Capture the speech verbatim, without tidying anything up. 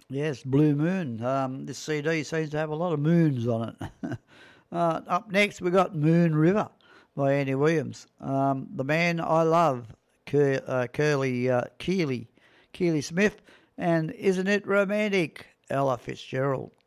Yes, Blue Moon. Um, this C D seems to have a lot of moons on it. uh, up next, we got Moon River by Andy Williams. Um, the Man I Love, Cur- uh, Curly uh, Keely, Keely Smith, and Isn't It Romantic, Ella Fitzgerald.